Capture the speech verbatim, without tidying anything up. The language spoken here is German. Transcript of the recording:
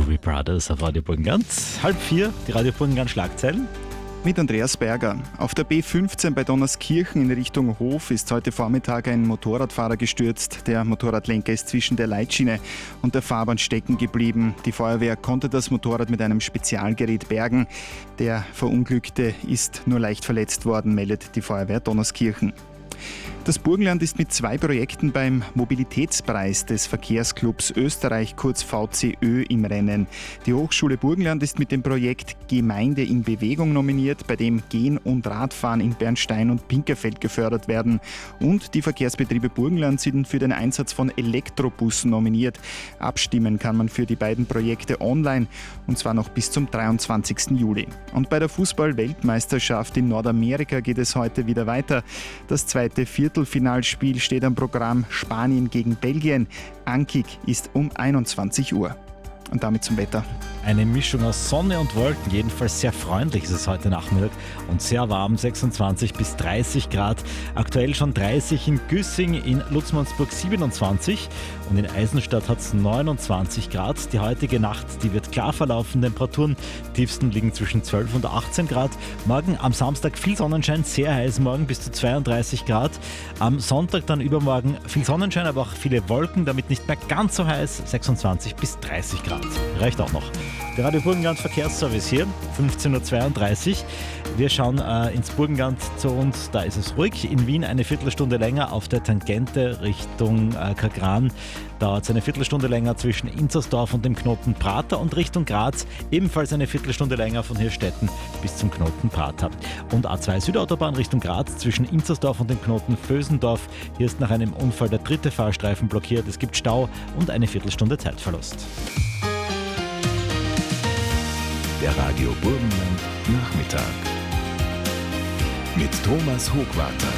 Doobie Brothers auf Radio Burgenland. Halb vier, die Radio Burgenland Schlagzeilen. Mit Andreas Berger. Auf der B fünfzehn bei Donnerskirchen in Richtung Hof ist heute Vormittag ein Motorradfahrer gestürzt. Der Motorradlenker ist zwischen der Leitschiene und der Fahrbahn stecken geblieben. Die Feuerwehr konnte das Motorrad mit einem Spezialgerät bergen. Der Verunglückte ist nur leicht verletzt worden, meldet die Feuerwehr Donnerskirchen. Das Burgenland ist mit zwei Projekten beim Mobilitätspreis des Verkehrsclubs Österreich, kurz V C Ö, im Rennen. Die Hochschule Burgenland ist mit dem Projekt Gemeinde in Bewegung nominiert, bei dem Gehen und Radfahren in Bernstein und Pinkerfeld gefördert werden. Und die Verkehrsbetriebe Burgenland sind für den Einsatz von Elektrobussen nominiert. Abstimmen kann man für die beiden Projekte online, und zwar noch bis zum dreiundzwanzigsten Juli. Und bei der Fußball-Weltmeisterschaft in Nordamerika geht es heute wieder weiter. Das zweite Viertelfinalspiel steht am Programm: Spanien gegen Belgien. Ankick ist um einundzwanzig Uhr. Und damit zum Wetter. Eine Mischung aus Sonne und Wolken, jedenfalls sehr freundlich ist es heute Nachmittag und sehr warm, sechsundzwanzig bis dreißig Grad. Aktuell schon dreißig in Güssing, in Lutzmannsburg siebenundzwanzig und in Eisenstadt hat es neunundzwanzig Grad. Die heutige Nacht, die wird klar verlaufen, Temperaturen tiefsten liegen zwischen zwölf und achtzehn Grad. Morgen am Samstag viel Sonnenschein, sehr heiß morgen bis zu zweiunddreißig Grad. Am Sonntag dann übermorgen viel Sonnenschein, aber auch viele Wolken, damit nicht mehr ganz so heiß, sechsundzwanzig bis dreißig Grad. Reicht auch noch. Der Radio Burgenland Verkehrsservice hier, fünfzehn Uhr zweiunddreißig. Wir schauen äh, ins Burgenland zu uns, da ist es ruhig. In Wien eine Viertelstunde länger auf der Tangente Richtung äh, Kagran. Dauert es eine Viertelstunde länger zwischen Inzersdorf und dem Knoten Prater, und Richtung Graz ebenfalls eine Viertelstunde länger von Hirstetten bis zum Knoten Prater. Und A zwei Südautobahn Richtung Graz zwischen Inzersdorf und dem Knoten Vösendorf. Hier ist nach einem Unfall der dritte Fahrstreifen blockiert. Es gibt Stau und eine Viertelstunde Zeitverlust. Der Radio Burgenland Nachmittag mit Thomas Hochwarter.